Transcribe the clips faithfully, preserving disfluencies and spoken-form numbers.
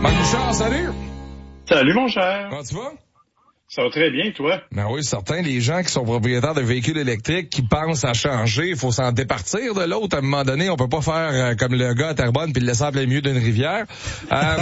Marc Bouchard, salut! Salut, mon cher. Comment tu vas? Ça va très bien, toi? Ben oui, certains, les gens qui sont propriétaires de véhicules électriques, qui pensent à changer, il faut s'en départir de l'autre. À un moment donné, on peut pas faire euh, comme le gars à Terrebonne puis le laisser en plein milieu d'une rivière. Euh,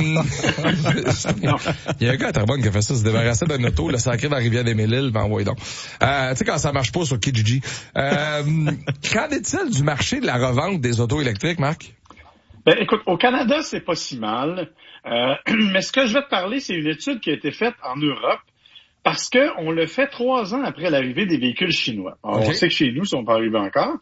il y a un gars à Terrebonne qui a fait ça, se débarrasser d'un auto, le sacré dans la rivière des Mille-Îles, ben ouais donc. Euh, tu sais, quand ça marche pas sur Kijiji. Euh, qu'en est-il du marché de la revente des autos électriques, Marc? Ben, écoute, au Canada, c'est pas si mal. Euh, mais ce que je vais te parler, c'est une étude qui a été faite en Europe. Parce que on le fait trois ans après l'arrivée des véhicules chinois. Alors, okay. On sait que chez nous, ils sont pas arrivés encore.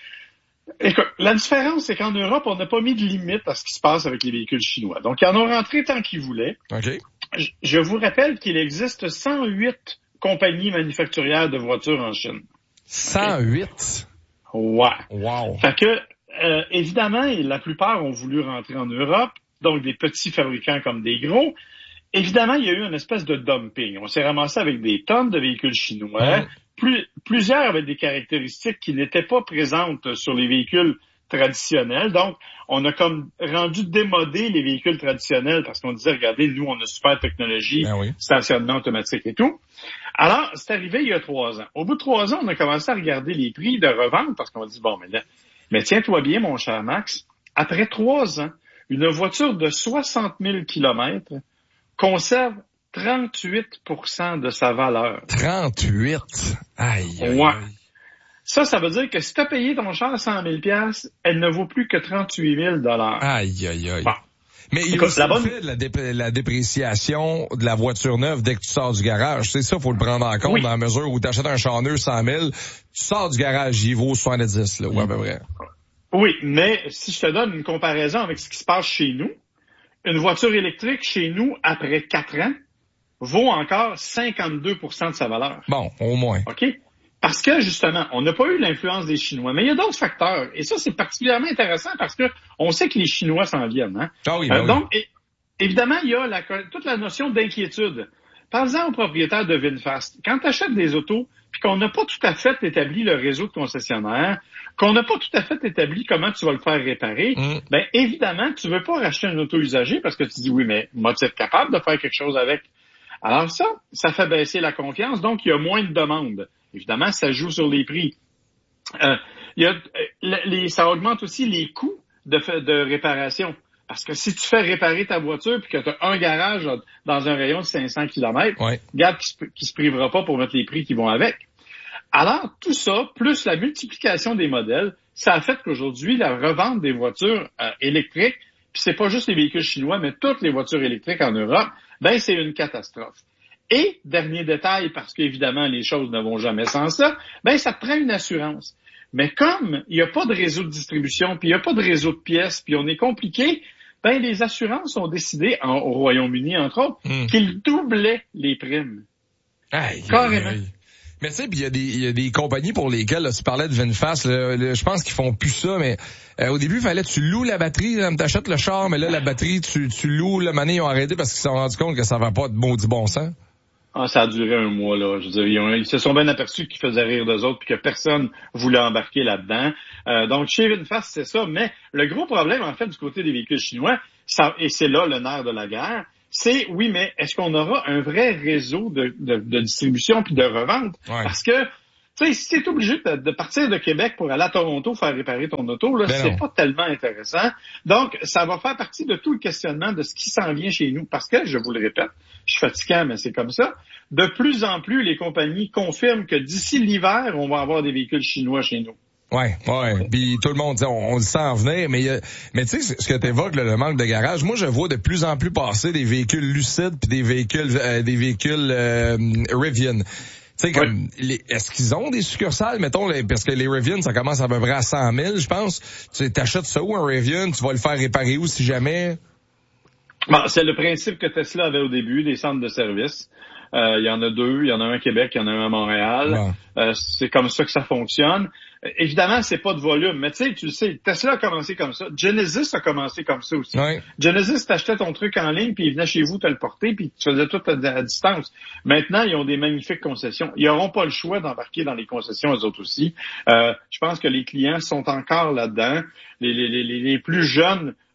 Écoute, la différence, c'est qu'en Europe, on n'a pas mis de limite à ce qui se passe avec les véhicules chinois. Donc, ils en ont rentré tant qu'ils voulaient. Okay. Je, je vous rappelle qu'il existe cent huit compagnies manufacturières de voitures en Chine. cent huit? Okay. Ouais. Wow. Fait que, euh, évidemment, la plupart ont voulu rentrer en Europe, donc des petits fabricants comme des gros. Évidemment, il y a eu une espèce de dumping. On s'est ramassé avec des tonnes de véhicules chinois, mmh. plus, plusieurs avec des caractéristiques qui n'étaient pas présentes sur les véhicules traditionnels. Donc, on a comme rendu démodé les véhicules traditionnels parce qu'on disait, regardez, nous, on a super technologie, ben oui. stationnement automatique et tout. Alors, c'est arrivé il y a trois ans. Au bout de trois ans, on a commencé à regarder les prix de revente parce qu'on a dit, bon, mais, là, mais tiens-toi bien, mon cher Max, après trois ans, une voiture de soixante mille kilomètres conserve trente-huit pour cent de sa valeur. trente-huit? Aïe, aïe, ouais. aïe. Ça, ça veut dire que si tu as payé ton char cent mille dollars, elle ne vaut plus que trente-huit mille dollars. Aïe, aïe, aïe. Bon. Mais il y a aussi le fait de la, dé- la dépréciation de la voiture neuve dès que tu sors du garage. C'est ça, faut le prendre en compte, oui. Dans la mesure où tu achètes un char neuf cent mille, tu sors du garage, il vaut soixante-dix, là, ou à peu près. Oui, mais si je te donne une comparaison avec ce qui se passe chez nous, une voiture électrique chez nous, après quatre ans, vaut encore cinquante-deux pour cent de sa valeur. Bon, au moins. OK? Parce que, justement, on n'a pas eu l'influence des Chinois. Mais il y a d'autres facteurs. Et ça, c'est particulièrement intéressant parce que on sait que les Chinois s'en viennent. Hein? Ah oui, ben euh, donc, et, évidemment, il y a la, toute la notion d'inquiétude. Par-en aux propriétaires de VinFast. Quand tu achètes des autos, puis qu'on n'a pas tout à fait établi le réseau de concessionnaires, qu'on n'a pas tout à fait établi comment tu vas le faire réparer, mm. ben évidemment, tu veux pas racheter un auto usagé parce que tu dis, oui, mais moi, tu es capable de faire quelque chose avec. Alors ça, ça fait baisser la confiance, donc il y a moins de demandes. Évidemment, ça joue sur les prix. Euh, il y a, les, ça augmente aussi les coûts de, de réparation. Parce que si tu fais réparer ta voiture puis que tu as un garage dans un rayon de cinq cents kilomètres, ouais. Regarde qui se, qui se privera pas pour mettre les prix qui vont avec. Alors, tout ça, plus la multiplication des modèles, ça a fait qu'aujourd'hui, la revente des voitures euh, électriques, puis c'est pas juste les véhicules chinois, mais toutes les voitures électriques en Europe, ben c'est une catastrophe. Et, dernier détail, parce qu'évidemment, les choses ne vont jamais sans ça, ben ça te prend une assurance. Mais comme il n'y a pas de réseau de distribution, puis il n'y a pas de réseau de pièces, puis on est compliqué, ben les assurances ont décidé, en, au Royaume-Uni entre autres, mm. qu'ils doublaient les primes. Aïe, carrément. Aïe, aïe. Mais tu sais, puis il y a des il y a des compagnies pour lesquelles là, tu parlais de VinFast, là, là, je pense qu'ils font plus ça, mais euh, au début, il fallait que tu loues la batterie, là, t'achètes le char, mais là, la batterie, tu, tu loues, le mané, ils ont arrêté parce qu'ils se sont rendus compte que ça va pas de maudit bon sens. Ah, ça a duré un mois, là. Je veux dire, ils, ont, ils se sont bien aperçus qu'ils faisaient rire d'eux autres puis que personne voulait embarquer là-dedans. Euh, donc, chez VinFast, c'est ça. Mais le gros problème, en fait, du côté des véhicules chinois, ça, et c'est là le nerf de la guerre, c'est, oui, mais est-ce qu'on aura un vrai réseau de, de, de distribution puis de revente? Ouais. Parce que, tu sais, si t'es obligé de, de partir de Québec pour aller à Toronto faire réparer ton auto, là, ben c'est non. Pas tellement intéressant. Donc, ça va faire partie de tout le questionnement de ce qui s'en vient chez nous. Parce que, je vous le répète, je suis fatiguant, mais c'est comme ça. De plus en plus, les compagnies confirment que d'ici l'hiver, on va avoir des véhicules chinois chez nous. Ouais, ouais. Puis tout le monde, on, on le sent en venir, mais euh, mais tu sais ce que t'évoques, le, le manque de garage. Moi, je vois de plus en plus passer des véhicules Lucid puis des véhicules euh, des véhicules euh, Rivian. Tu sais, comme, ouais. les, est-ce qu'ils ont des succursales, mettons, les, parce que les Rivian, ça commence à peu près à cent mille, je pense. Tu t'achètes ça où, un Rivian? Tu vas le faire réparer où, si jamais? Bon, c'est le principe que Tesla avait au début, des centres de service. Euh, il y en a deux, il y en a un à Québec, il y en a un à Montréal. Ouais. Euh, c'est comme ça que ça fonctionne. Euh, évidemment, c'est pas de volume, mais tu sais, tu le sais, Tesla a commencé comme ça. Genesis a commencé comme ça aussi. Ouais. Genesis, t'achetais ton truc en ligne, puis il venait chez vous te le porter, puis tu faisais tout à, à distance. Maintenant, ils ont des magnifiques concessions. Ils n'auront pas le choix d'embarquer dans les concessions, eux autres aussi. Euh, je pense que les clients sont encore là-dedans. Les, les, les, les plus jeunes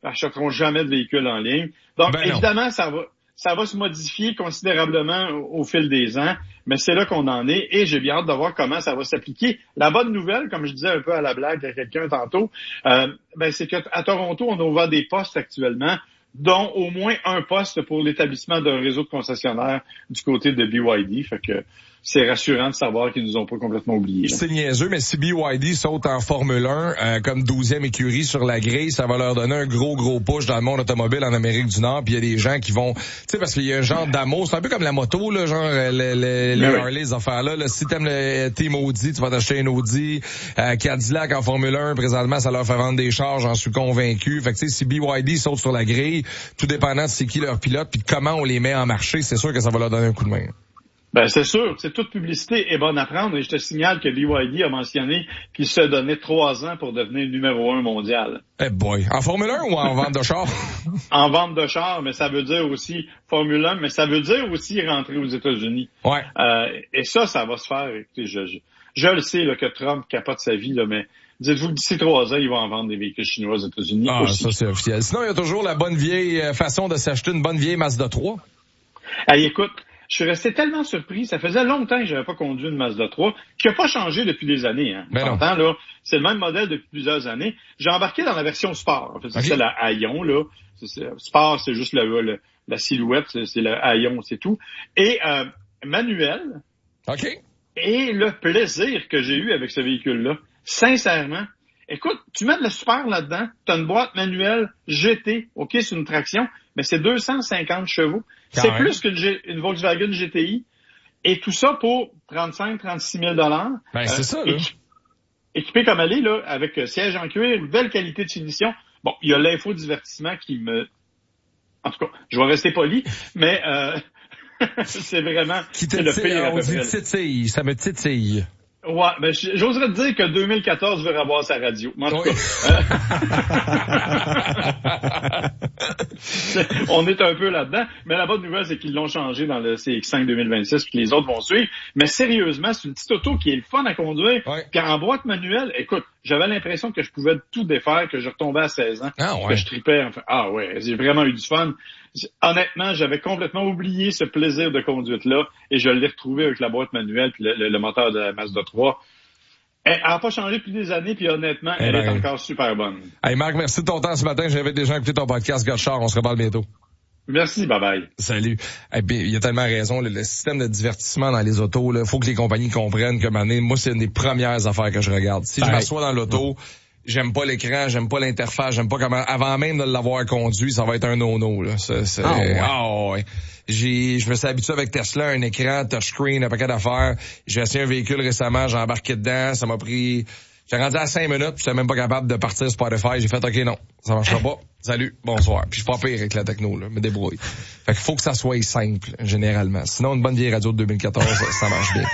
n'achèteront jamais de véhicules en ligne. Donc, ben évidemment, ça va, ça va se modifier considérablement au, au fil des ans, mais c'est là qu'on en est et j'ai bien hâte de voir comment ça va s'appliquer. La bonne nouvelle, comme je disais un peu à la blague à quelqu'un tantôt, euh, ben c'est qu'à Toronto, on a ouvert des postes actuellement, dont au moins un poste pour l'établissement d'un réseau de concessionnaires du côté de B Y D. Fait que c'est rassurant de savoir qu'ils nous ont pas complètement oubliés. C'est niaiseux, mais si B Y D saute en Formule un euh, comme douzième écurie sur la grille, ça va leur donner un gros, gros push dans le monde automobile en Amérique du Nord. Puis il y a des gens qui vont... Tu sais, parce qu'il y a un genre d'amour. C'est un peu comme la moto, là, genre le, le, les Harley, les affaires-là. Là. Si t'aimes le team Audi, tu vas t'acheter un Audi. Euh, Cadillac en Formule un, présentement, ça leur fait vendre des charges, j'en suis convaincu. Fait que tu sais, si B Y D saute sur la grille, tout dépendant de c'est qui leur pilote puis de comment on les met en marché, c'est sûr que ça va leur donner un coup de main. Ben, c'est sûr. C'est toute publicité est bonne à prendre et je te signale que B Y D a mentionné qu'il se donnait trois ans pour devenir numéro un mondial. Eh boy. En Formule un ou en vente de char? En vente de char, mais ça veut dire aussi Formule un, mais ça veut dire aussi rentrer aux États-Unis. Ouais. Euh, et ça, ça va se faire. Écoutez, je, je, je le sais, là, que Trump capote sa vie, là, mais dites-vous que d'ici trois ans, il va en vendre des véhicules chinois aux États-Unis ah, aussi. Ça, c'est officiel. Sinon, il y a toujours la bonne vieille façon de s'acheter une bonne vieille Mazda trois. Hey, écoute, je suis resté tellement surpris. Ça faisait longtemps que j'avais pas conduit une Mazda trois, qui n'a pas changé depuis des années. Hein. Ben non. Là, c'est le même modèle depuis plusieurs années. J'ai embarqué dans la version sport. En fait, c'est okay. La haillon, là. C'est, c'est, sport, c'est juste le, le, la silhouette, c'est, c'est le haillon, c'est tout. Et euh, manuel. OK. Et le plaisir que j'ai eu avec ce véhicule-là, sincèrement, écoute, tu mets de la super là-dedans, tu as une boîte manuelle G T, OK, c'est une traction, mais c'est deux cent cinquante chevaux. Quand c'est même plus qu'une G, une Volkswagen G T I. Et tout ça pour trente-cinq à trente-six mille dollars. Ben, c'est euh, ça, là. Équipé, équipé comme elle est, là, avec siège en cuir, une belle qualité de finition. Bon, il y a l'infodivertissement qui me... En tout cas, je vais rester poli, mais euh, c'est vraiment... Qui te c'est le tille, pire. on dit titille, ça me titille. Ouais, mais j'oserais te dire que deux mille quatorze veut avoir sa radio. Mais en tout oui. cas, euh, on est un peu là-dedans. Mais la bonne nouvelle, c'est qu'ils l'ont changé dans le C X cinq deux mille vingt-six, puis les autres vont suivre. Mais sérieusement, c'est une petite auto qui est le fun à conduire. Oui. Puis en boîte manuelle, écoute, j'avais l'impression que je pouvais tout défaire, que je retombais à seize ans, ah, ouais. que je tripais. Enfin, ah ouais, j'ai vraiment eu du fun. Honnêtement, j'avais complètement oublié ce plaisir de conduite-là et je l'ai retrouvé avec la boîte manuelle puis le, le, le moteur de la Mazda trois. Elle n'a pas changé depuis des années, puis honnêtement, eh elle ben, est encore super bonne. Hey Marc, merci de ton temps ce matin. J'invite des gens à écouter ton podcast Gotchard. On se reparle bientôt. Merci, bye bye. Salut. Eh bien, il y a tellement raison. Le, le système de divertissement dans les autos, il faut que les compagnies comprennent que maintenant, moi, c'est une des premières affaires que je regarde. Si ben, je m'assois dans l'auto, j'aime pas l'écran, j'aime pas l'interface, j'aime pas comment, avant même de l'avoir conduit, ça va être un no-no, là. C'est, c'est, ah, ouais. Ah, ouais. J'ai, je me suis habitué avec Tesla, un écran, touchscreen, un paquet d'affaires. J'ai essayé un véhicule récemment, j'ai embarqué dedans, ça m'a pris, j'ai rendu à cinq minutes, puis j'étais même pas capable de partir Spotify. J'ai fait, OK, non, ça marchera pas. Salut, bonsoir. Puis je suis pas pire avec la techno, là, me débrouille. Fait qu'il faut que ça soit simple, généralement. Sinon, une bonne vieille radio de deux mille quatorze, ça marche bien.